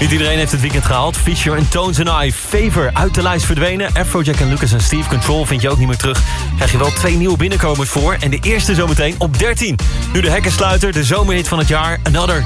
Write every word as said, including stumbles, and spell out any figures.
Niet iedereen heeft het weekend gehaald. Fisher en Tones and I. Favor uit de lijst verdwenen. Afrojack en Lucas en Steve. Control vind je ook niet meer terug. Krijg je wel twee nieuwe binnenkomers voor. En de eerste zometeen op dertien. Nu de hekkensluiter, de zomerhit van het jaar. Another